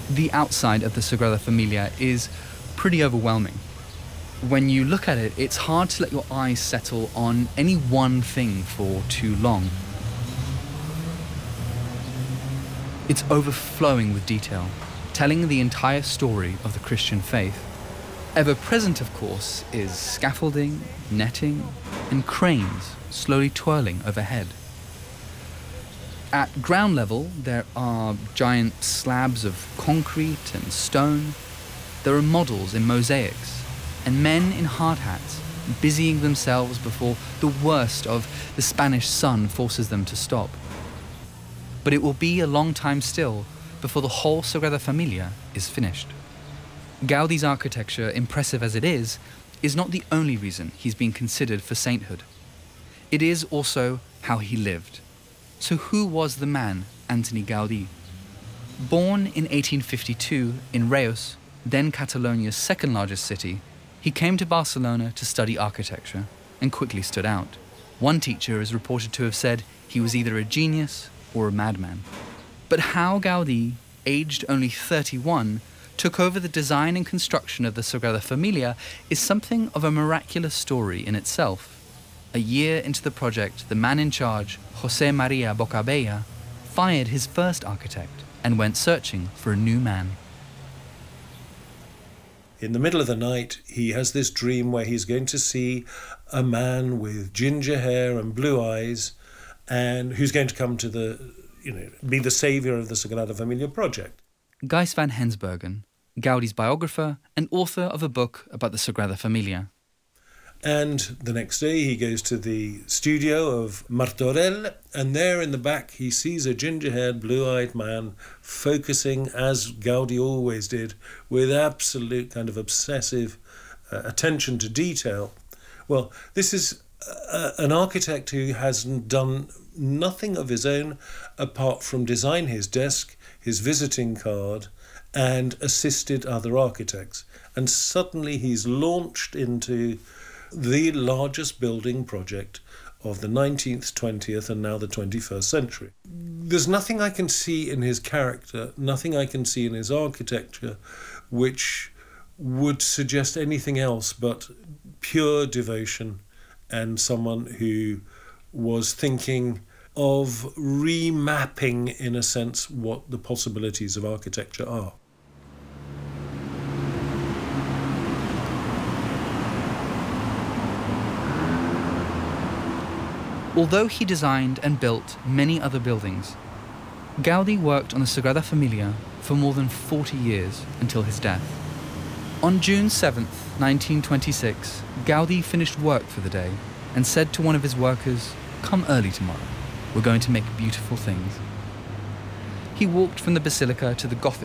The outside of the Sagrada Familia is pretty overwhelming. When you look at it, it's hard to let your eyes settle on any one thing for too long. It's overflowing with detail, telling the entire story of the Christian faith. Ever present, of course, is scaffolding, netting, and cranes slowly twirling overhead. At ground level, there are giant slabs of concrete and stone. There are models in mosaics, and men in hard hats busying themselves before the worst of the Spanish sun forces them to stop. But it will be a long time still before the whole Sagrada Familia is finished. Gaudi's architecture, impressive as it is not the only reason he's been considered for sainthood. It is also how he lived. So who was the man, Antoni Gaudí? Born in 1852 in Reus, then Catalonia's second largest city, he came to Barcelona to study architecture and quickly stood out. One teacher is reported to have said he was either a genius or a madman. But how Gaudí, aged only 31, took over the design and construction of the Sagrada Familia is something of a miraculous story in itself. A year into the project, the man in charge, José María Bocabella, fired his first architect and went searching for a new man. In the middle of the night, he has this dream where he's going to see a man with ginger hair and blue eyes, and who's going to come to be the saviour of the Sagrada Familia project. Gijs van Hensbergen, Gaudí's biographer and author of a book about the Sagrada Familia. And the next day he goes to the studio of Martorell, and there in the back he sees a ginger-haired, blue-eyed man focusing, as Gaudí always did, with absolute kind of obsessive attention to detail. Well, this is an architect who has done nothing of his own apart from design his desk, his visiting card, and assisted other architects. And suddenly he's launched into the largest building project of the 19th, 20th, and now the 21st century. There's nothing I can see in his character, nothing I can see in his architecture, which would suggest anything else but pure devotion and someone who was thinking of remapping, in a sense, what the possibilities of architecture are. Although he designed and built many other buildings, Gaudí worked on the Sagrada Familia for more than 40 years until his death. On June 7th, 1926, Gaudí finished work for the day and said to one of his workers, "Come early tomorrow. We're going to make beautiful things." He walked from the basilica to the Gothic